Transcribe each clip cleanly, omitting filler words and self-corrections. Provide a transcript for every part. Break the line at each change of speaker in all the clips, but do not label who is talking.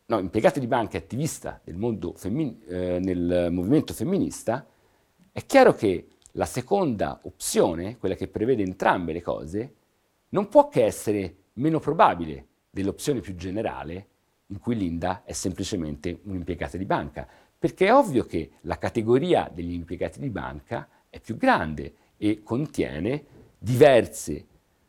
no, impiegata di banca e attivista nel movimento femminista, è chiaro che la seconda opzione, quella che prevede entrambe le cose, non può che essere meno probabile dell'opzione più generale in cui Linda è semplicemente un'impiegata di banca, perché è ovvio che la categoria degli impiegati di banca è più grande e contiene diverse,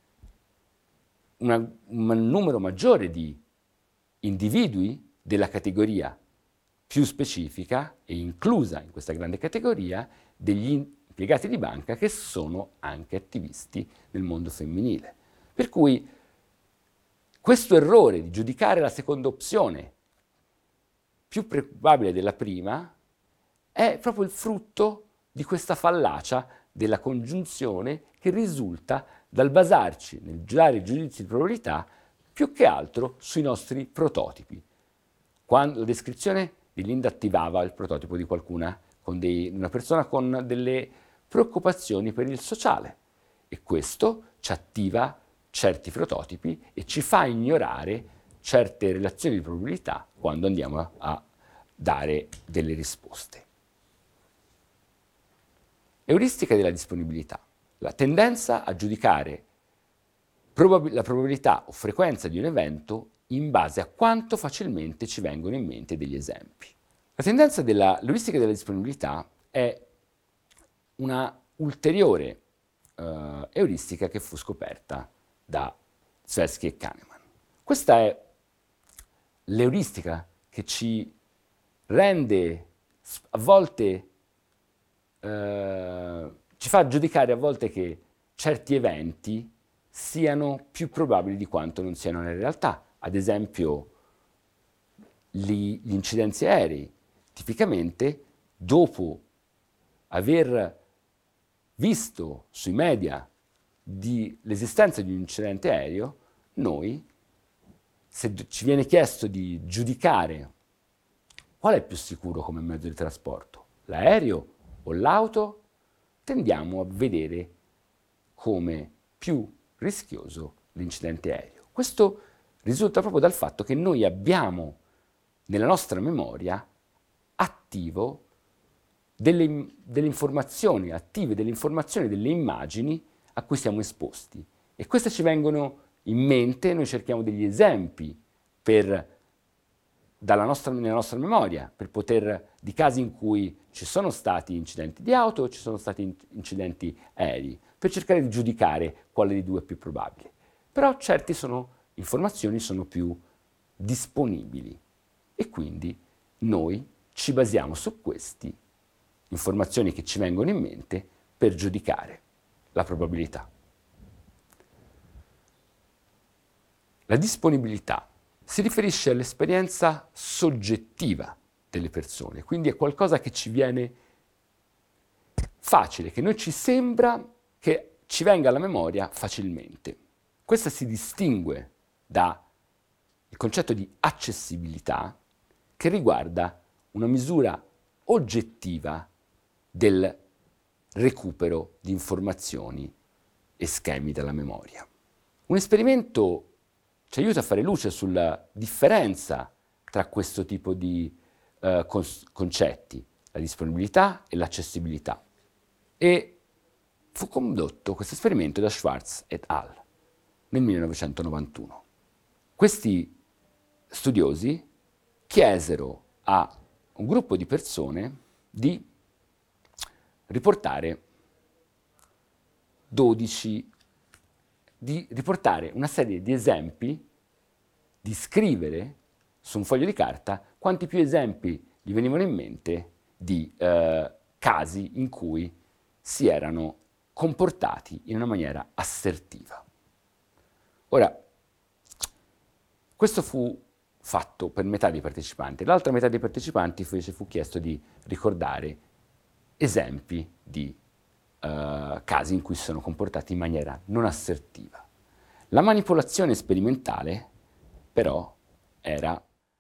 un numero maggiore di individui della categoria più specifica e inclusa in questa grande categoria degli impiegati di banca che sono anche attivisti nel mondo femminile. Per cui questo errore di giudicare la seconda opzione più probabile della prima è proprio il frutto di questa fallacia della congiunzione che risulta dal basarci nel dare giudizi di probabilità più che altro sui nostri prototipi. Quando la descrizione di Linda attivava il prototipo di qualcuna una persona con delle preoccupazioni per il sociale e questo ci attiva certi prototipi e ci fa ignorare certe relazioni di probabilità quando andiamo a dare delle risposte. Euristica della disponibilità, la tendenza a giudicare la probabilità o frequenza di un evento in base a quanto facilmente ci vengono in mente degli esempi. La tendenza dell'euristica della disponibilità è una ulteriore euristica che fu scoperta da Tversky e Kahneman. Questa è l'euristica che ci rende a volte, ci fa giudicare a volte che certi eventi siano più probabili di quanto non siano nella realtà. Ad esempio, gli incidenti aerei. Tipicamente, dopo aver visto sui media l'esistenza di un incidente aereo, noi, se ci viene chiesto di giudicare qual è più sicuro come mezzo di trasporto, l'aereo o l'auto, tendiamo a vedere come più rischioso l'incidente aereo. Questo risulta proprio dal fatto che noi abbiamo nella nostra memoria attivo delle informazioni, attive delle informazioni, delle immagini a cui siamo esposti. E queste ci vengono in mente, noi cerchiamo degli esempi nella nostra memoria, di casi in cui ci sono stati incidenti di auto o ci sono stati incidenti aerei, per cercare di giudicare quale dei due è più probabile. Però certe informazioni sono più disponibili e quindi noi ci basiamo su queste informazioni che ci vengono in mente per giudicare la probabilità. La disponibilità si riferisce all'esperienza soggettiva delle persone, quindi è qualcosa che ci viene facile, che noi ci sembra che ci venga alla memoria facilmente. Questa si distingue dal concetto di accessibilità che riguarda una misura oggettiva del recupero di informazioni e schemi dalla memoria. Un esperimento ci aiuta a fare luce sulla differenza tra questo tipo di concetti, la disponibilità e l'accessibilità. E fu condotto questo esperimento da Schwartz et al. Nel 1991. Questi studiosi chiesero a un gruppo di persone di riportare una serie di esempi, di scrivere su un foglio di carta quanti più esempi gli venivano in mente di casi in cui si erano comportati in una maniera assertiva. Ora, questo fu fatto per metà dei partecipanti. L'altra metà dei partecipanti fu chiesto di ricordare esempi di casi in cui si sono comportati in maniera non assertiva. La manipolazione sperimentale, però, era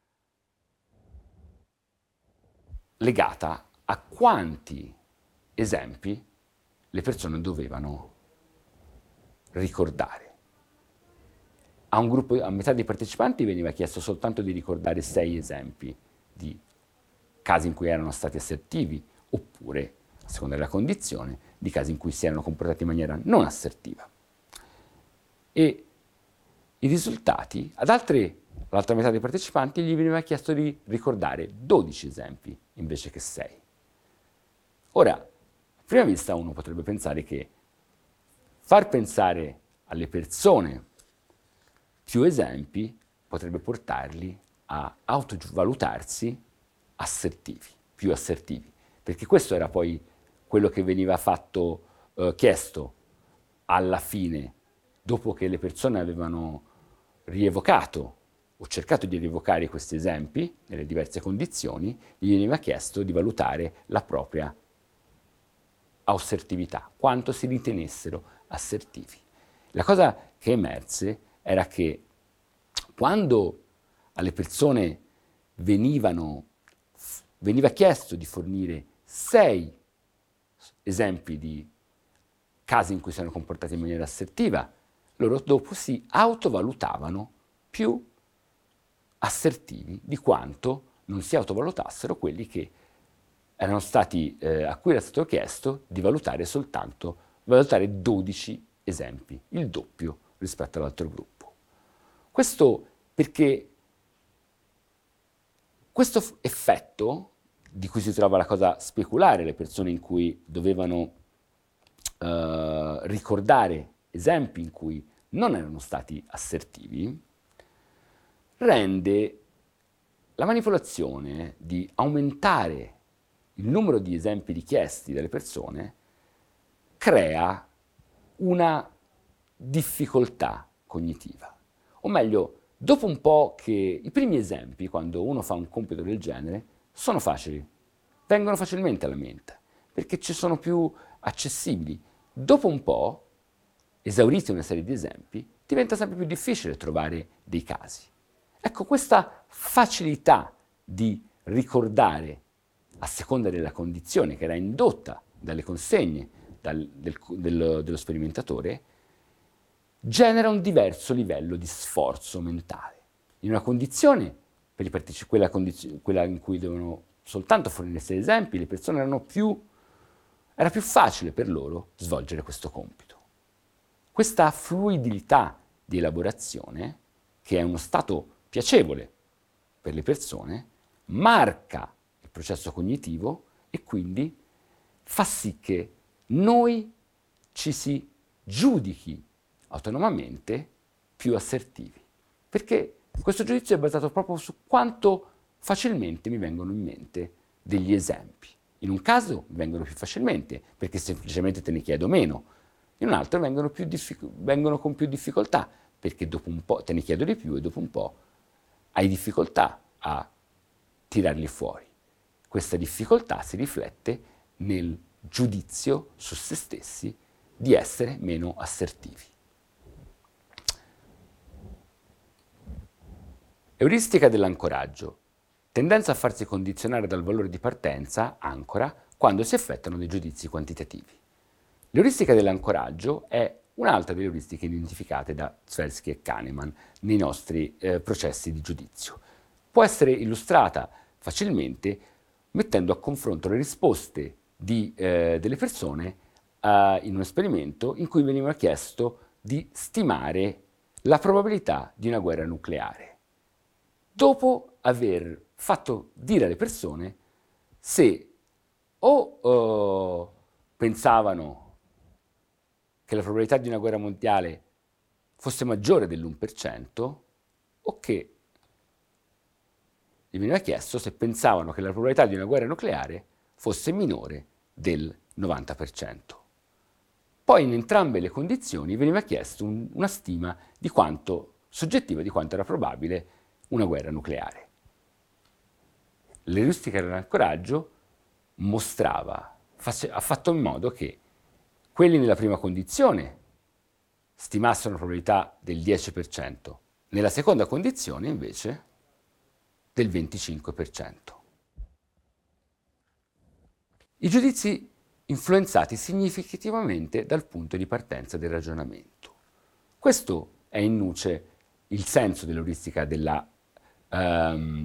legata a quanti esempi le persone dovevano ricordare. a metà dei partecipanti veniva chiesto soltanto di ricordare 6 esempi di casi in cui erano stati assertivi, oppure, a seconda della condizione, di casi in cui si erano comportati in maniera non assertiva. E i risultati, all'altra metà dei partecipanti gli veniva chiesto di ricordare 12 esempi invece che 6. Ora, a prima vista uno potrebbe pensare che far pensare alle persone più esempi potrebbe portarli a autovalutarsi assertivi, più assertivi, perché questo era poi quello che veniva chiesto alla fine, dopo che le persone avevano rievocato o cercato di rievocare questi esempi nelle diverse condizioni, gli veniva chiesto di valutare la propria assertività, quanto si ritenessero assertivi. La cosa che emerse era che quando alle persone veniva chiesto di fornire 6 esempi di casi in cui si erano comportati in maniera assertiva, loro dopo si autovalutavano più assertivi di quanto non si autovalutassero quelli che erano stati, a cui era stato chiesto di valutare 12 esempi, il doppio rispetto all'altro gruppo. Questo perché questo effetto, di cui si trova la cosa speculare, le persone in cui dovevano ricordare esempi in cui non erano stati assertivi, rende la manipolazione di aumentare il numero di esempi richiesti dalle persone, crea una difficoltà cognitiva. O meglio, dopo un po' che i primi esempi, quando uno fa un compito del genere, sono facili, vengono facilmente alla mente, perché ci sono più accessibili. Dopo un po', esauriti una serie di esempi, diventa sempre più difficile trovare dei casi. Ecco, questa facilità di ricordare a seconda della condizione che era indotta dalle consegne dello sperimentatore, genera un diverso livello di sforzo mentale. In una condizione, per i partecipanti, quella in cui devono soltanto fornirsi esempi, le persone era più facile per loro svolgere questo compito. Questa fluidità di elaborazione, che è uno stato piacevole per le persone, marca il processo cognitivo e quindi fa sì che noi ci si giudichi autonomamente più assertivi. Perché questo giudizio è basato proprio su quanto facilmente mi vengono in mente degli esempi. In un caso vengono più facilmente, perché semplicemente te ne chiedo meno. In un altro vengono con più difficoltà, perché dopo un po' te ne chiedo di più e dopo un po' hai difficoltà a tirarli fuori. Questa difficoltà si riflette nel giudizio su se stessi di essere meno assertivi. Euristica dell'ancoraggio. Tendenza a farsi condizionare dal valore di partenza, ancora, quando si effettuano dei giudizi quantitativi. L'euristica dell'ancoraggio è un'altra delle euristiche identificate da Tversky e Kahneman nei nostri processi di giudizio. Può essere illustrata facilmente mettendo a confronto le risposte delle persone in un esperimento in cui veniva chiesto di stimare la probabilità di una guerra nucleare, dopo aver fatto dire alle persone se pensavano che la probabilità di una guerra mondiale fosse maggiore dell'1%, o che gli veniva chiesto se pensavano che la probabilità di una guerra nucleare fosse minore del 90%. Poi in entrambe le condizioni veniva chiesto una stima di soggettiva di quanto era probabile una guerra nucleare. L'euristica dell'ancoraggio ha fatto in modo che quelli nella prima condizione stimassero una probabilità del 10%, nella seconda condizione invece del 25%. I giudizi influenzati significativamente dal punto di partenza del ragionamento. Questo è in nuce il senso dell'euristica